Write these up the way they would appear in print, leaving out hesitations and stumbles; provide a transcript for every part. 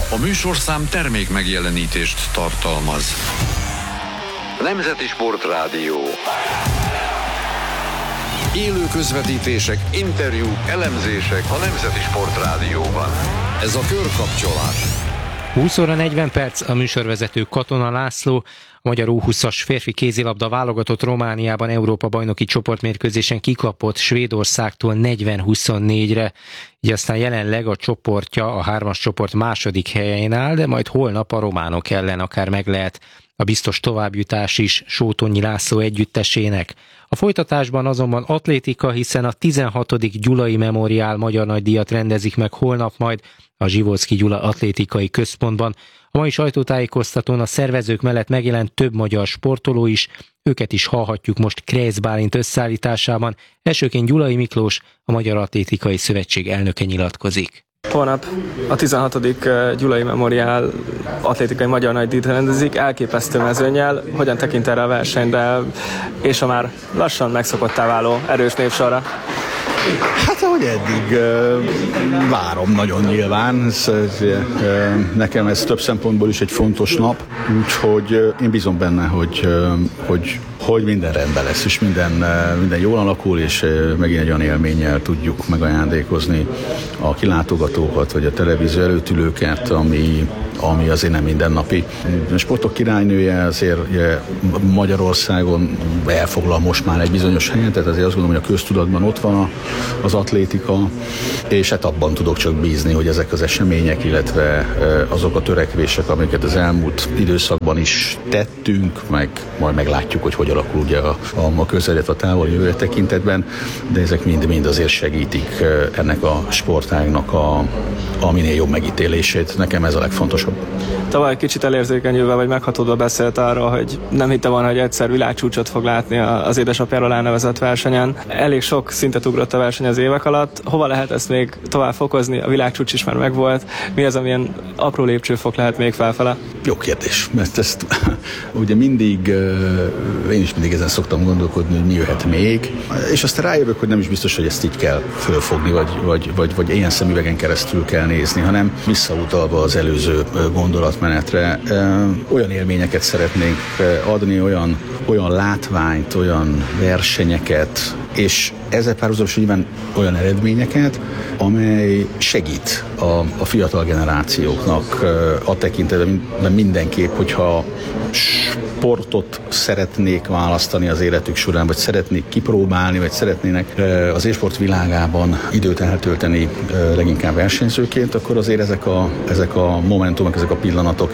A műsorszám termék megjelenítést tartalmaz. Nemzeti Sportrádió. Élő közvetítések, interjúk, elemzések a Nemzeti Sportrádióban. Ez a Körkapcsolás. 20 óra 40 perc, a műsorvezető Katona László. A magyar U20-as férfi kézilabda válogatott Romániában Európa-bajnoki csoportmérkőzésen kikapott Svédországtól 40-24-re. Így aztán jelenleg a csoportja a 3-as csoport második helyén áll, de majd holnap a románok ellen akár meg lehet a biztos továbbjutás is Sótonyi László együttesének. A folytatásban azonban atlétika, hiszen a 16. Gyulai Memoriál Magyar Nagydíjat rendezik meg holnap majd a Zsivolszky Gyula Atlétikai Központban. A mai sajtótájékoztatón a szervezők mellett megjelent több magyar sportoló is, őket is hallhatjuk most Kreisz Bálint összeállításában. Elsőként Gyulai Miklós, a Magyar Atlétikai Szövetség elnöke nyilatkozik. Holnap a 16. Gyulai Memoriál Atlétikai Magyar Nagydíjat rendezik, elképesztő mezőnnyel. Hogyan tekint erre a versenyre és a már lassan megszokottá váló erős névsorra? Hát ahogy eddig várom nagyon nyilván, nekem ez több szempontból is egy fontos nap, úgyhogy én bízom benne, hogy minden rendben lesz, és minden jól alakul, és megint egy olyan élménnyel tudjuk megajándékozni a kilátogatókat, vagy a televízió előtt ülőket, ami azért nem mindennapi. A sportok királynője azért Magyarországon elfoglal most már egy bizonyos helyet, tehát azért azt gondolom, hogy a köztudatban ott van az atlétika, és hát abban tudok csak bízni, hogy ezek az események, illetve azok a törekvések, amiket az elmúlt időszakban is tettünk, meg majd meglátjuk, hogy alakul ugye a közelet a távoli jövő tekintetben, de ezek mind azért segítik ennek a sportágnak a minél jobb megítélését. Nekem ez a legfontosabb. Tavaly kicsit elérzékenyülve vagy meghatódva beszélt arról, hogy nem hitte volna, hogy egyszer világcsúcsot fog látni az édesapjáról elnevezett versenyen. Elég sok szintet ugrott a verseny az évek alatt. Hova lehet ezt még tovább fokozni? A világcsúcs is már megvolt. Mi az, amilyen apró lépcsőfok lehet még felfele? Jó kérdés, mert ezt ugye mindig, én is mindig ezen szoktam gondolkodni, hogy mi jöhet még, és aztán rájövök, hogy nem is biztos, hogy ezt így kell fölfogni, vagy ilyen szemüvegen keresztül kell nézni, hanem visszautalva az előző gondolatmenetre. Olyan élményeket szeretnénk adni, olyan látványt, olyan versenyeket, és ezzel párhuzamosan nyilván olyan eredményeket, amely segít a fiatal generációknak a tekintetben mindenképp, hogyha sportot szeretnék választani az életük során, vagy szeretnék kipróbálni, vagy szeretnének az e-sport világában időt eltölteni leginkább versenyzőként, akkor azért ezek a momentumok, ezek a pillanatok,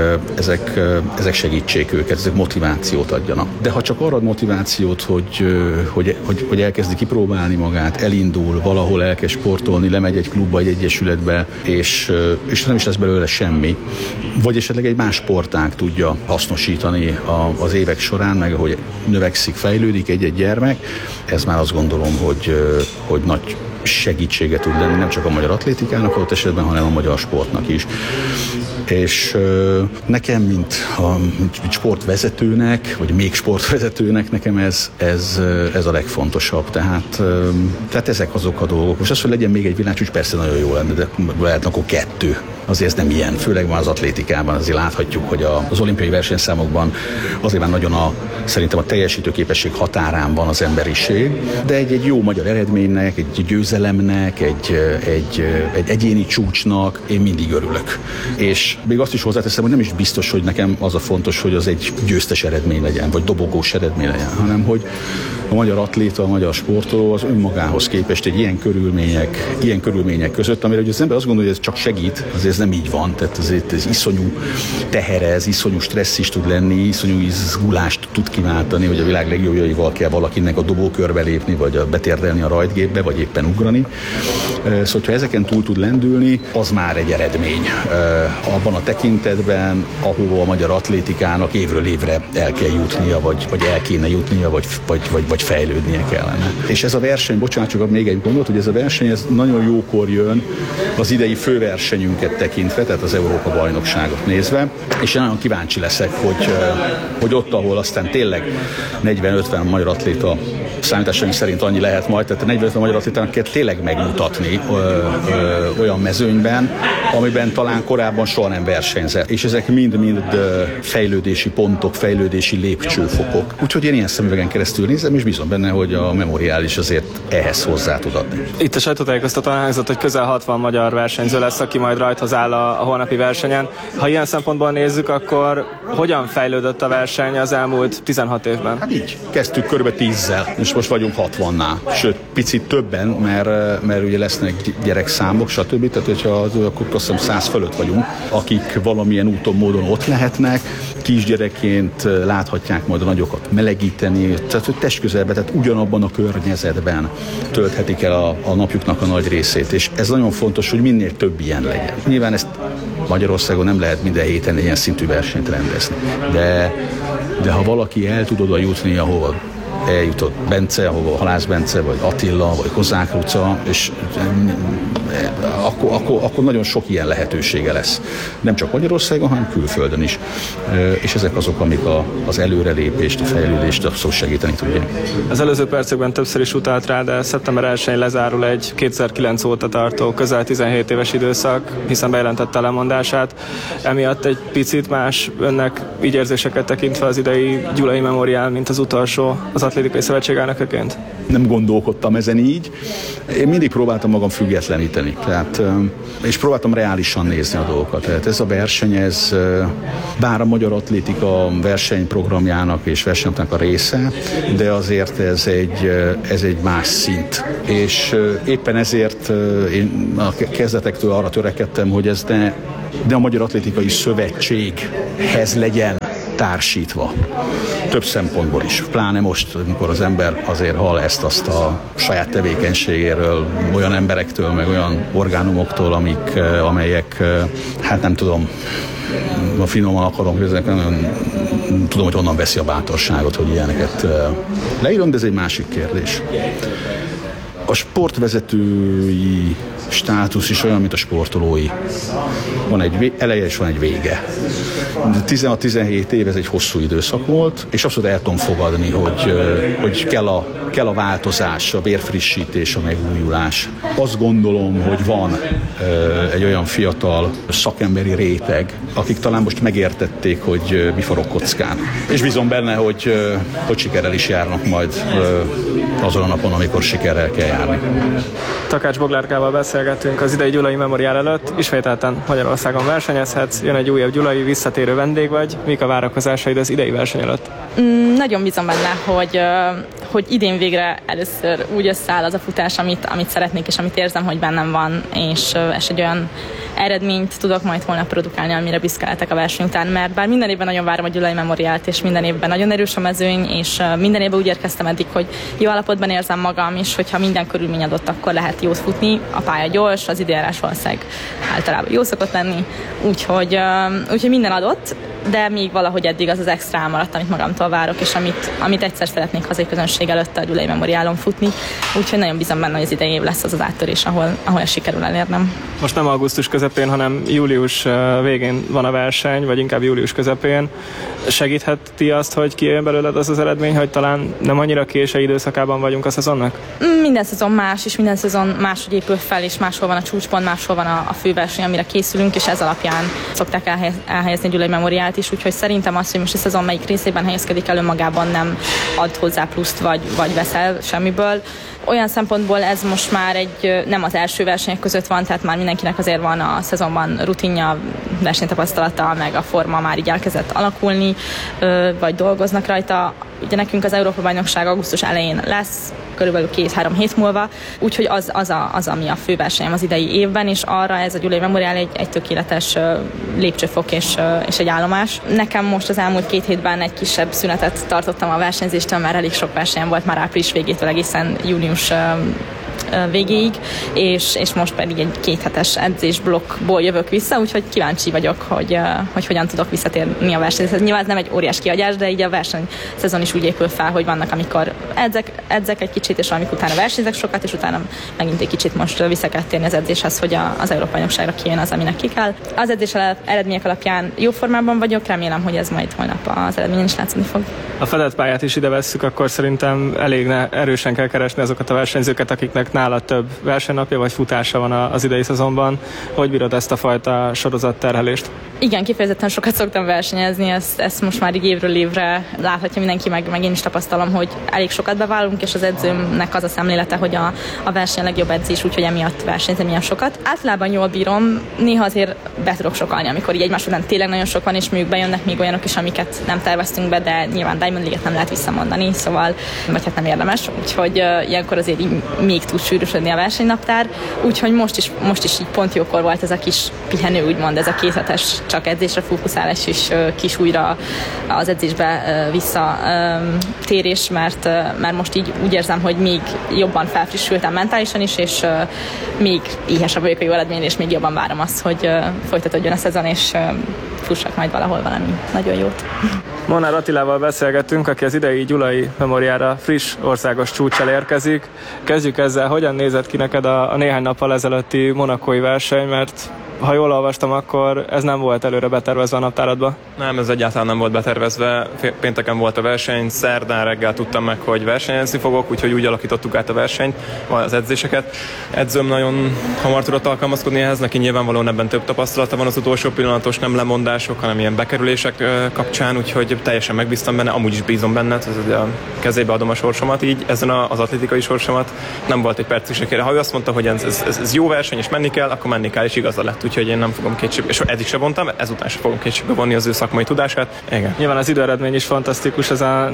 ezek segítsék őket, ezek motivációt adjanak. De ha csak arra ad motivációt, hogy elkezdi kipróbálni magát, elindul, valahol elkezd sportolni, lemegy egy klubba, egy egyesületbe, és nem is lesz belőle semmi, vagy esetleg egy más sportág tudja hasznosítani az évek során, meg ahogy növekszik, fejlődik egy gyermek, ez már azt gondolom, hogy nagy segítsége tud lenni nem csak a magyar atlétikának adott esetben, hanem a magyar sportnak is. És nekem, mint sportvezetőnek, vagy még sportvezetőnek, nekem ez a legfontosabb. Tehát ezek azok a dolgok. Most az, hogy legyen még egy világcsúcs, persze nagyon jó lenne, de lehet akkor 2. Azért ez nem ilyen, főleg már az atlétikában azért láthatjuk, hogy az olimpiai versenyszámokban azért már nagyon szerintem a teljesítőképesség határán van az emberiség, de egy jó magyar eredménynek, egy győzelemnek, egy egyéni csúcsnak én mindig örülök. És még azt is hozzáteszem, hogy nem is biztos, hogy nekem az a fontos, hogy az egy győztes eredmény legyen, vagy dobogós eredmény legyen, hanem hogy a magyar atléta, a magyar sportoló az önmagához képest egy ilyen körülmények között, amire az ember azt gondolja, hogy ez csak segít, azért ez nem így van, tehát ez iszonyú teherez, iszonyú stressz is tud lenni, iszonyú izgulást tud kiváltani, hogy a világ legjobbjaival kell valakinek a dobókörbe lépni, vagy betérdelni a rajtgépbe, vagy éppen ugrani. Szóval, ha ezeken túl tud lendülni, az már egy eredmény. Abban a tekintetben, ahova a magyar atlétikának évről évre el kell jutnia, vagy el kéne jutnia, vagy fejlődnie kellene. És ez a verseny, bocsánat, csak még egy gondot, hogy ez a verseny ez nagyon jókor jön az idei főversenyünket tekintve, tehát az Európa-bajnokságot nézve, és én nagyon kíváncsi leszek, hogy ott, ahol aztán tényleg 40-50 magyar atléta számításaink szerint annyi lehet majd, tehát a 40 magyar atlétának kell tényleg megmutatni olyan mezőnyben, amiben talán korábban soha nem versenyzett. És ezek mind-mind fejlődési pontok, fejlődési lépcsőfokok. Úgyhogy én ilyen szemüvegen keresztül nézem, és bízom benne, hogy a Memorial is azért ehhez hozzá tud adni. Itt a sajtótájékoztatón elhangzott, hogy közel 60 magyar versenyző lesz, aki majd rajthoz áll a holnapi versenyen. Ha ilyen szempontból nézzük, akkor hogyan fejlődött a verseny az elmúlt 16 évben? Hát így. Kezdtük kb. 10-zel, és most vagyunk 60-nál. Sőt, picit többen, mert ugye lesznek gyerekszámok, stb. Tehát, hogyha akkor azt hiszem 100 fölött vagyunk, akik valamilyen úton, módon ott lehetnek, kisgyerekként láthatják majd a nagyokat melegíteni, tehát hogy testközelben, tehát ugyanabban a környezetben tölthetik el a napjuknak a nagy részét. És ez nagyon fontos, hogy minél több ilyen legyen. Nyilván ezt Magyarországon nem lehet minden héten ilyen szintű versenyt rendezni. De ha valaki el tud oda jutni, ahol eljutott Bence, ahol Halász Bence, vagy Attila, vagy Kozák Luca, és akkor nagyon sok ilyen lehetősége lesz. Nem csak Magyarországon, hanem külföldön is. És ezek azok, amik az előrelépést, a fejlődést abszolút segíteni tudják. Az előző percekben többször is utalt rá, de szeptember 1-én lezárul egy 2009 óta tartó, közel 17 éves időszak, hiszen bejelentette a lemondását. Emiatt egy picit más önnek így érzéseket tekintve az idei Gyulai Memorial, mint az utolsó az Atlétikai Szövetség elnökeként? Nem gondolkodtam ezen így. Én mindig próbáltam magam függetleníteni. Tehát, és próbáltam reálisan nézni a dolgokat. Tehát ez a verseny, bár a magyar atlétika versenyprogramjának és versenynek a része, de azért ez egy más szint. És éppen ezért én a kezdetektől arra törekedtem, hogy ez ne a Magyar Atlétikai Szövetséghez legyen társítva. Több szempontból is. Pláne most, amikor az ember azért hall ezt-azt a saját tevékenységéről, olyan emberektől, meg olyan orgánumoktól, amelyek, hát nem tudom, a finoman akarom, tudom, hogy honnan veszi a bátorságot, hogy ilyeneket leírom, de ez egy másik kérdés. A sportvezetői státusz is olyan, mint a sportolói. Van egy eleje és van egy vége. 16-17 év, ez egy hosszú időszak volt, és abszolút el tudom fogadni, hogy kell a változás, a vérfrissítés, a megújulás. Azt gondolom, hogy van egy olyan fiatal szakemberi réteg, akik talán most megértették, hogy mi forog kockán. És bízom benne, hogy sikerrel is járnak majd azon a napon, amikor sikerrel kell járni. Takács Boglárkával beszélgettünk az idei Gyulai Memorial előtt. Ismételten Magyarországon versenyezhetsz, jön egy újabb Gyulai, visszatérő vendég vagy. Mik a várakozásaid az idei verseny előtt? Nagyon bízom benne, hogy idén végre először úgy összeáll az a futás, amit szeretnék, és amit érzem, hogy bennem van, és egy olyan eredményt tudok majd holnap produkálni, amire büszke lehetek a verseny után, mert bár minden évben nagyon várom a Gyulai Memorialt, és minden évben nagyon erős a mezőny, és minden évben úgy érkeztem eddig, hogy jó állapotban érzem magam, és hogyha minden körülmény adott, akkor lehet jót futni. A pálya gyors, az időjárás valószínűleg általában jó szokott lenni, úgyhogy minden adott, de még valahogy eddig az extra maradt, amit magamtól várok, és amit egyszer szeretnék hazai közönség előtt a Gyulai Memoriálon futni. Úgyhogy nagyon bízom benne, hogy az idei év lesz az áttörés, ahol ezt sikerül elérnem. Most nem augusztus közepén, hanem július végén van a verseny, vagy inkább július közepén. Segítheti azt, hogy kijöjjön belőled az eredmény, hogy talán nem annyira késői időszakában vagyunk a szezonnak? Minden szezon más, és minden szezon máshogy épül fel, és máshol van a csúcspont, máshol van a főverseny, amire készülünk, és ez alapján szokták elhelyezni a Gyulai Memoriált is, úgyhogy szerintem az, hogy most a szezon melyik részében helyezkedik el, önmagában nem ad hozzá pluszt, vagy veszel semmiből. Olyan szempontból ez most már nem az első versenyek között van, tehát már mindenkinek azért van a szezonban rutinja, versenytapasztalata, meg a forma már így elkezdett alakulni, vagy dolgoznak rajta. Ugye nekünk az Európa-bajnokság augusztus elején lesz, körülbelül 2-3 hét múlva, úgyhogy az, ami a főversenyem az idei évben, és arra ez a Gyulai Memorial egy tökéletes lépcsőfok és egy állomás. Nekem most az elmúlt 2 hétben egy kisebb szünetet tartottam a versenyzéstől, mert elég sok versenyem volt már április végétől egészen június végéig, és most pedig egy 2 hetes edzésblokkból jövök vissza, úgyhogy kíváncsi vagyok, hogy hogyan tudok visszatérni a versenyhez. Nyilván ez nem egy óriás kiagyás, de így a versenyszezon is úgy épül fel, hogy vannak, amikor edzek egy kicsit, és valamikor utána versenyzek sokat, és utána megint egy kicsit most vissza kell térni az edzéshez, hogy az Európa-bajnokságra kijön az, aminek ki kell. Az edzés eredmények alapján jó formában vagyok, remélem, hogy ez majd holnap az eredményen is látszani fog. A fedett pályát is ide vesszük, akkor szerintem elég erősen kell keresni azokat a versenyzőket, akiknek nála több versenynapja vagy futása van az idei szezonban. Hogy bírod ezt a fajta sorozatterhelést? Igen, kifejezetten sokat szoktam versenyezni, ezt most már így évről évre láthatja mindenki, meg én is tapasztalom, hogy elég sokat beválunk, és az edzőmnek az a szemlélete, hogy a verseny a legjobb edzés, úgyhogy emiatt versenyzem ilyen sokat. Általában jól bírom, néha azért be tudok sokalni, amikor így egymás után tényleg nagyon sok van, és mondjuk bejönnek még olyanok is, amiket nem terveztünk be, de nyilván Diamond League-et nem lehet visszamondani, szóval, vagy hát nem érdemes, úgyhogy ilyenkor azért így még tud sűrűsödni a versenynaptár, úgyhogy most is így pont jókor volt ez a kis pihenő, úgymond ez a 2 hetes csak edzésre fókuszálás és kis újra az edzésbe visszatérés, mert most így úgy érzem, hogy még jobban felfrissültem mentálisan is, és még éhesebb vagyok a jó eredményre, és még jobban várom azt, hogy folytatódjon a szezon, és fussak majd valahol valami nagyon jót. Molnár Attilával beszélgettünk, aki az idei Gyulai Memoriára friss országos csúccsal érkezik. Kezdjük ezzel, hogyan nézett ki neked a néhány nappal ezelőtti monacói verseny, mert ha jól olvastam, akkor ez nem volt előre betervezve a naptáradba? Nem, ez egyáltalán nem volt betervezve. Pénteken volt a verseny, szerdán reggel tudtam meg, hogy versenyezni fogok, úgyhogy úgy alakítottuk át a versenyt, az edzéseket. Edzőm nagyon hamar tudott alkalmazkodni ehhez, neki nyilvánvalóan ebben több tapasztalata van az utolsó pillanatos nem lemondások, hanem ilyen bekerülések kapcsán, úgyhogy teljesen megbíztam benne, amúgy is bízom benne, a kezébe adom a sorsomat, így ezen az atlétikai sorsomat nem volt egy perc is. Ha ő azt mondta, hogy ez jó verseny és menni kell, akkor menni kell, és igaza lett. Úgyhogy én nem fogom kétségbe, és eddig se vontam, ezután se fogom kétségbe vonni az ő szakmai tudását. Igen. Nyilván az időeredmény is fantasztikus, ez a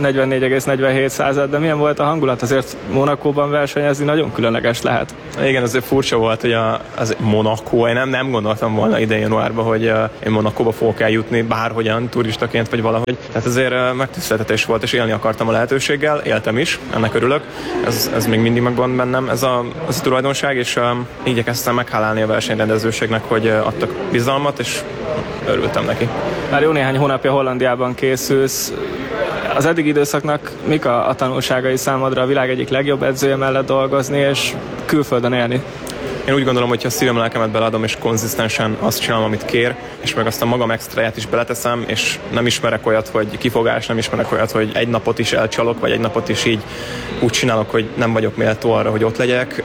44,47, de milyen volt a hangulat? Azért Monacóban versenyezni nagyon különleges lehet. Igen, azért furcsa volt, hogy az Monaco, én nem gondoltam volna idén januárban, hogy én Monacóba fogok eljutni bárhogyan, turistaként vagy valahogy. Tehát azért megtiszteltetés volt, és élni akartam a lehetőséggel, éltem is, ennek örülök. Ez még mindig megvan bennem, ez a tulajdonság, és igyekeztem meghálálni a versenyrendezőségnek, hogy adtak bizalmat, és örültem neki. Már jó néhány hónapja Hollandiában készülsz. Az eddigi időszaknak mik a tanulságai számodra a világ egyik legjobb edzője mellett dolgozni, és külföldön élni? Én úgy gondolom, hogy ha szívem lelkemet beleadom, és konzisztensen azt csinálom, amit kér, és meg azt a magam extráját is beleteszem, és nem ismerek olyat, hogy kifogás, nem ismerek olyat, hogy egy napot is elcsalok, vagy egy napot is így úgy csinálok, hogy nem vagyok méltó arra, hogy ott legyek.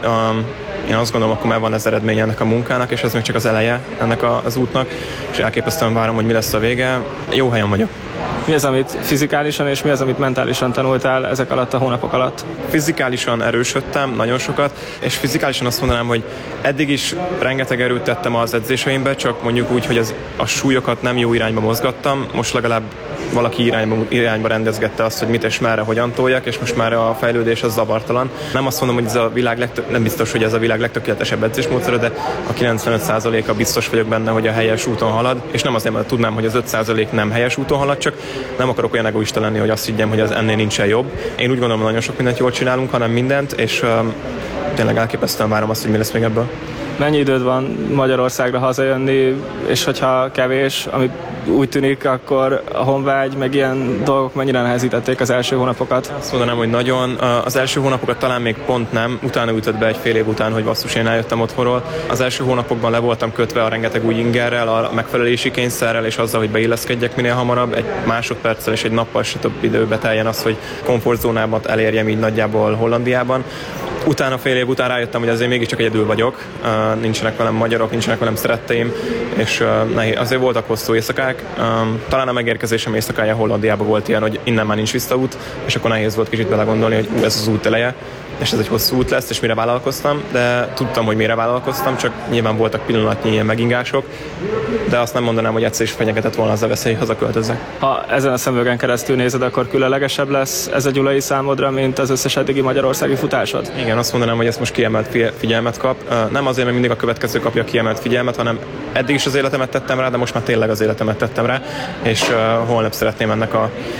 Én azt gondolom, akkor már van ez eredménye ennek a munkának, és ez még csak az eleje ennek az útnak, és elképesztően várom, hogy mi lesz a vége. Jó helyen vagyok. Mi az, amit fizikálisan és mi az, amit mentálisan tanultál ezek alatt a hónapok alatt? Fizikálisan erősödtem, nagyon sokat, és fizikálisan azt mondanám, hogy eddig is rengeteg erőt tettem az edzéseimbe, csak mondjuk úgy, hogy a súlyokat nem jó irányba mozgattam, most legalább valaki irányba rendezgette azt, hogy mit és merre, hogyan toljak, és most már a fejlődés az zavartalan. Nem azt mondom, hogy ez a világ nem biztos, hogy ez a világ legtökéletesebb edzésmódszer, de a 95%-a biztos vagyok benne, hogy a helyes úton halad, és nem azért, mert tudnám, hogy az 5% nem helyes úton halad, csak nem akarok olyan egoista lenni, hogy azt higgyem, hogy az ennél nincsen jobb. Én úgy gondolom, hogy nagyon sok mindent jól csinálunk, hanem mindent, és tényleg elképesztően várom azt, hogy mi lesz még ebből. Mennyi időd van Magyarországra hazajönni, és hogyha kevés, ami úgy tűnik, akkor a honvágy, meg ilyen dolgok mennyire nehezítették az első hónapokat? Azt mondanám, hogy nagyon. Az első hónapokat talán még pont nem, utána ütött be egy fél év után, hogy basszus, én eljöttem otthonról. Az első hónapokban le voltam kötve a rengeteg új ingerrel, a megfelelési kényszerrel, és azzal, hogy beilleszkedjek minél hamarabb, egy másodperccel és egy nappal se több időbe teljen az, hogy komfortzónámat elérjem így nagyjából Hollandiában. Utána fél év után rájöttem, hogy azért mégiscsak egyedül vagyok, nincsenek velem magyarok, nincsenek velem szeretteim, és azért voltak hosszú éjszakák. Talán a megérkezésem éjszakája Hollandiában volt ilyen, hogy innen már nincs visszaút, és akkor nehéz volt kicsit belegondolni, hogy ez az út eleje, és ez egy hosszú út lesz, és mire vállalkoztam, de tudtam, hogy mire vállalkoztam, csak nyilván voltak pillanatnyi ilyen megingások, de azt nem mondanám, hogy egyszer is fenyegetett volna az a veszély, hogy hazaköltözzek. Ha ezen a szemüvegen keresztül nézed, akkor különlegesebb lesz ez a gyulai számodra, mint az összes eddigi magyarországi futásod? Igen, azt mondanám, hogy ez most kiemelt figyelmet kap. Nem azért, mert mindig a következő kapja kiemelt figyelmet, hanem eddig is az életemet tettem rá, de most már tényleg az életemet tettem rá, és holnap szeretném ennek a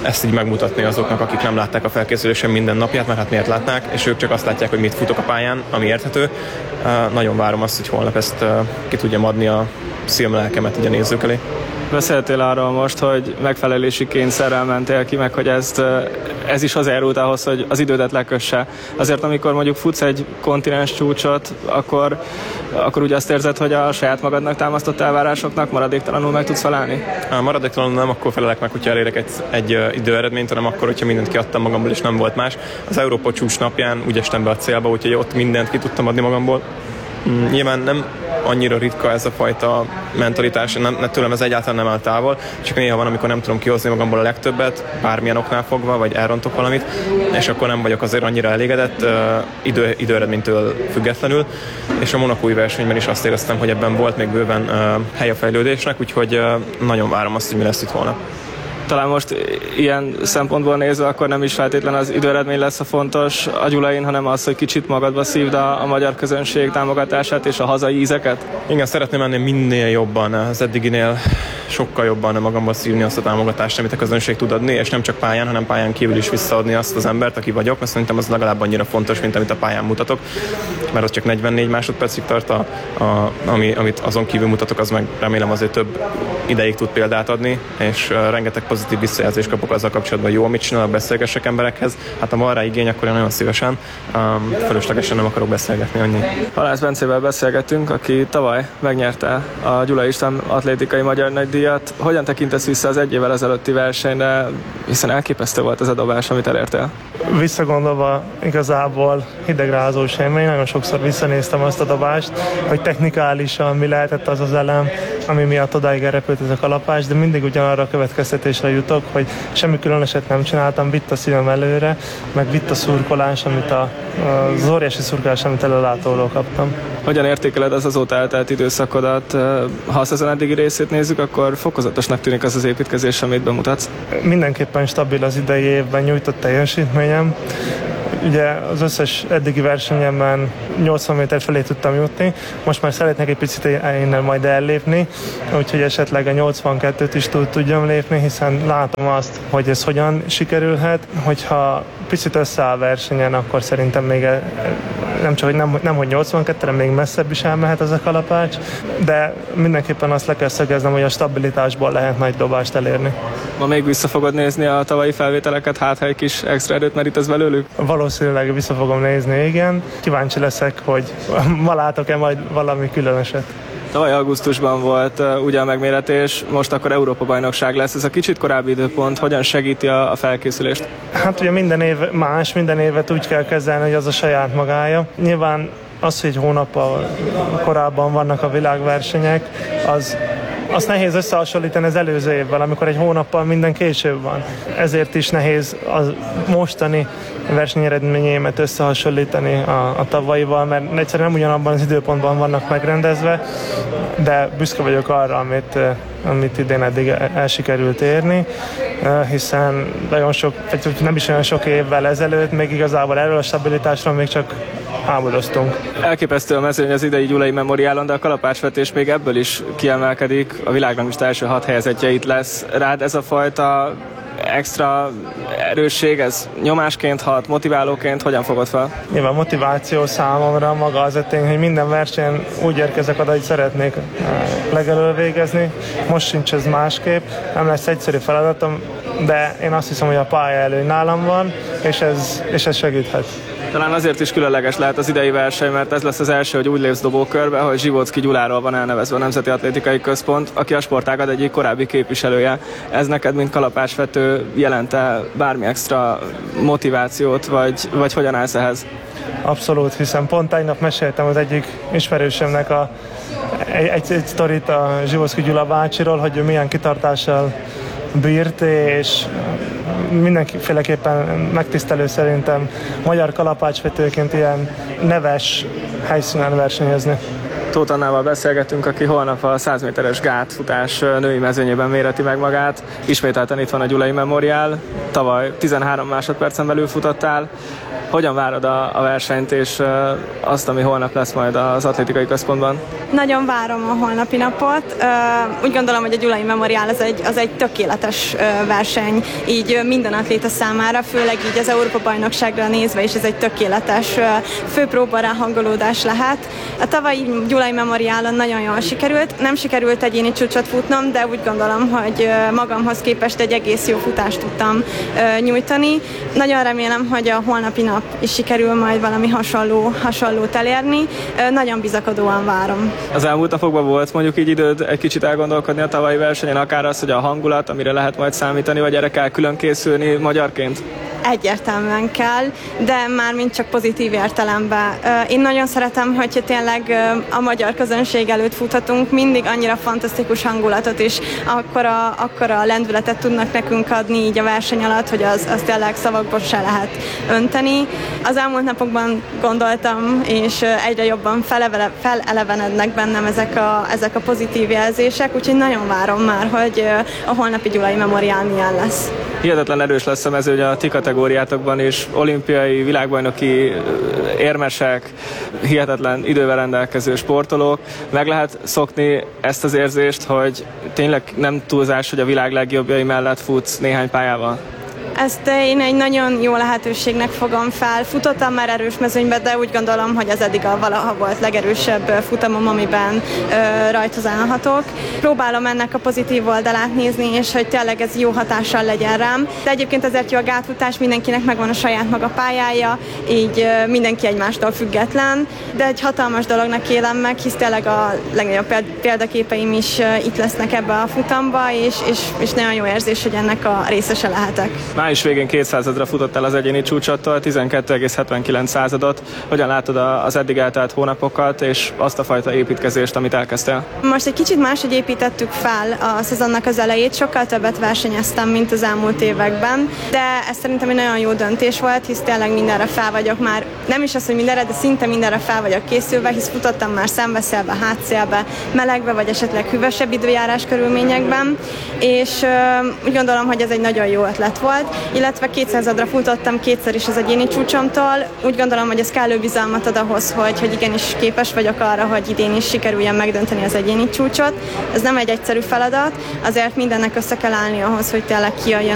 ezt így megmutatni azoknak, akik nem látták a felkészülésen minden napját, mert hát miért látnák, és ők csak azt látják, hogy mit futok a pályán, ami érthető. Nagyon várom azt, hogy holnap ezt ki tudjam adni a szívem-lelkemet így a nézők elé. Beszéltél arról most, hogy megfelelési kényszerrel mentél ki, meg hogy ez is hozzájárult ahhoz, hogy az idődet lekösse. Azért amikor mondjuk futsz egy kontinens csúcsot, akkor úgy azt érzed, hogy a saját magadnak támasztott elvárásoknak maradéktalanul meg tudsz felelni? Maradéktalanul nem akkor felelek meg, hogyha elérek egy időeredményt, hanem akkor, hogyha mindent kiadtam magamból, és nem volt más. Az Európa csúcs napján úgy estem be a célba, úgyhogy ott mindent ki tudtam adni magamból. Nyilván nem annyira ritka ez a fajta mentalitás, tőlem ez egyáltalán nem áll távol, csak néha van, amikor nem tudom kihozni magamból a legtöbbet, bármilyen oknál fogva, vagy elrontok valamit, és akkor nem vagyok azért annyira elégedett időeredménytől függetlenül, és a monakói versenyben is azt éreztem, hogy ebben volt még bőven hely a fejlődésnek, úgyhogy nagyon várom azt, hogy mi lesz itt holnap. Talán most ilyen szempontból nézve, akkor nem is feltétlen az időeredmény lesz a fontos a Gyulain, hanem az, hogy kicsit magadba szívd a magyar közönség támogatását és a hazai ízeket? Igen, szeretném ennél minél jobban, az eddiginél sokkal jobban magamba szívni azt a támogatást, amit a közönség tud adni, és nem csak pályán, hanem pályán kívül is visszaadni azt az embert, aki vagyok, mert szerintem az legalább annyira fontos, mint amit a pályán mutatok, mert az csak 44 másodpercig tart, amit azon kívül mutatok, az meg remélem azért több ideig tud példát adni, és rengeteg pozitív visszajelzést kapok azzal kapcsolatban, hogy jó, amit csinálok, beszélgessek emberekhez. Hát ha van rá igény, akkor én nagyon szívesen, fölöslegesen nem akarok beszélgetni annyi. Halász Bencével beszélgettünk, aki tavaly megnyerte a Gyulai István atlétikai magyar nagydíjat. Hogyan tekintesz vissza az egy évvel ezelőtti versenyre, hiszen elképesztő volt ez a dobás, amit elértél? Visszagondolva igazából hidegrázós élmény, nagyon sokszor visszanéztem azt a dobást, hogy technikálisan mi lehetett az az elem, ami miatt odáig elrepült ez a kalapás, de mindig ugyanarra a következtetésre jutok, hogy semmi különöset nem csináltam, vitt a szívem előre, meg vitt a szurkolás, az óriási szurkolás, amit előlátóról kaptam. Hogyan értékeled az azóta eltelt időszakodat? Ha a szezon eddigi részét nézzük, akkor fokozatosnak tűnik az az építkezés, amit bemutatsz. Mindenképpen stabil az idei évben nyújtott teljesítményem. Ugye az összes eddigi versenyemben 80 méter felé tudtam jutni, most már szeretnék egy picit innen majd ellépni, úgyhogy esetleg a 82-t is tudjam lépni, hiszen látom azt, hogy ez hogyan sikerülhet. Hogyha picit összeáll versenyen, akkor szerintem még nem csak, hogy nem hogy 82-re, még messzebb is elmehet ez a kalapács, de mindenképpen azt le kell szögeznem, hogy a stabilitásból lehet nagy dobást elérni. Ma még vissza fogod nézni a tavalyi felvételeket, hát ha egy kis extra erőt merítesz belőlük? Valószínűleg vissza fogom nézni, igen. Kíváncsi leszek, hogy ma látok-e majd valami különöset. Tavaly augusztusban volt ugye a megméretés, most akkor Európa-bajnokság lesz. Ez a kicsit korábbi időpont hogyan segíti a felkészülést? Hát ugye minden év más, minden évet úgy kell kezelni, hogy az a saját magája. Nyilván az, hogy egy hónappal korábban vannak a világversenyek, azt nehéz összehasonlítani az előző évvel, amikor egy hónappal minden később van. Ezért is nehéz a mostani versenyeredményeimet összehasonlítani a tavalyival, mert egyszerűen nem ugyanabban az időpontban vannak megrendezve, de büszke vagyok arra, amit idén eddig elsikerült érni, hiszen nagyon sok, nem is olyan sok évvel ezelőtt, még igazából erről a stabilitásról még csak álmodoztunk. Elképesztő a mezőny az idei Gyulai Memoriálon, de a kalapácsvetés még ebből is kiemelkedik. A világranglista első 6 helyezettje itt lesz. Rád ez a fajta extra erősség, ez nyomásként hat, motiválóként, hogyan fogod fel? Nyilván motiváció számomra maga az a tény, hogy minden versenyen úgy érkezek oda, hogy szeretnék legelől végezni. Most sincs ez másképp, nem lesz egyszerű feladatom, de én azt hiszem, hogy a pálya előny nálam van, és ez segíthet. Talán azért is különleges lehet az idei verseny, mert ez lesz az első, hogy úgy lépsz dobókörbe, hogy Zsivóczky Gyuláról van elnevezve a Nemzeti Atlétikai Központ, aki a sportágad egyik korábbi képviselője. Ez neked, mint kalapácsvető, jelent-e bármi extra motivációt, vagy hogyan állsz ehhez? Abszolút, hiszen pont tegnap meséltem az egyik ismerősömnek egy sztorit a Zsivóczky Gyula bácsiról, hogy ő milyen kitartással bírt, és mindenféleképpen megtisztelő szerintem magyar kalapácsvetőként ilyen neves helyszínen versenyezni. Tóth Annával beszélgetünk, aki holnap a 100 méteres gátfutás női mezőnyében méreti meg magát. Ismételten itt van a Gyulai Memoriál. Tavaly 13 másodpercen belül futottál. Hogyan várod a versenyt és azt, ami holnap lesz majd az atlétikai központban? Nagyon várom a holnapi napot. Úgy gondolom, hogy a Gyulai Memoriál az egy tökéletes verseny, így minden atléta számára, főleg így az Európa-bajnokságra nézve is ez egy tökéletes főpróba ráhangolódás lehet. A tavalyi Gyulai Memoriálon nagyon jól sikerült. Nem sikerült egyéni csúcsot futnom, de úgy gondolom, hogy magamhoz képest egy egész jó futást tudtam nyújtani. Nagyon remélem, hogy a holnapi nap is sikerül majd valami hasonlót elérni. Nagyon bizakodóan várom. Az elmúlt napokban volt mondjuk így időd egy kicsit elgondolkodni a tavalyi versenyen, akár az, hogy a hangulat, amire lehet majd számítani, vagy erre kell külön készülni magyarként? Egyértelműen kell, de már mind csak pozitív értelemben. Én nagyon szeretem, hogyha tényleg a magyar közönség előtt futhatunk, mindig annyira fantasztikus hangulatot és akkora lendületet tudnak nekünk adni így a verseny alatt, hogy az tényleg szavakból se lehet önteni. Az elmúlt napokban gondoltam, és egyre jobban felelevenednek bennem ezek a pozitív jelzések, úgyhogy nagyon várom már, hogy a holnapi Gyulai Memoriál milyen lesz. Hihetetlen erős lesz a mezőny a ti kategóriátokban is, olimpiai, világbajnoki érmesek, hihetetlen idővel rendelkező sportolók. Meg lehet szokni ezt az érzést, hogy tényleg nem túlzás, hogy a világ legjobbjai mellett futsz néhány pályával? Ezt én egy nagyon jó lehetőségnek fogom fel. Futottam már erős mezőnybe, de úgy gondolom, hogy az eddig a valaha volt legerősebb futamom, amiben rajtozálhatok. Próbálom ennek a pozitív oldalát nézni, és hogy tényleg ez jó hatással legyen rám. De egyébként azért jó a gátfutás, mindenkinek megvan a saját maga pályája, így mindenki egymástól független, de egy hatalmas dolognak élem meg, hisz tényleg a legnagyobb példaképeim is itt lesznek ebbe a futamba, és nagyon jó érzés, hogy ennek a részese lehetek. Május végén 200-ra futottál az egyéni csúcsottól, 12,79. Hogyan látod az eddig eltelt hónapokat és azt a fajta építkezést, amit elkezdtél? Most egy kicsit máshogy építettük fel a szezonnak az elejét, sokkal többet versenyeztem, mint az elmúlt években, de ez szerintem egy nagyon jó döntés volt, hisz tényleg mindenre fel vagyok már, nem is az, hogy mindenre, de szinte mindenre fel vagyok készülve, hisz futottam már szembeszélbe, hátszélbe, melegbe, vagy esetleg hűvösebb időjárás körülményekben, és úgy gondolom, hogy ez egy nagyon jó ötlet volt, illetve 200-ra futottam kétszer is az egyéni csúcsomtól. Úgy gondolom, hogy ez kellő bizalmat ad ahhoz, hogy igenis képes vagyok arra, hogy idén is sikerüljen megdönteni az egyéni csúcsot. Ez nem egy egyszerű feladat, azért mindennek össze kell állni ahhoz, hogy tényleg kijöjjön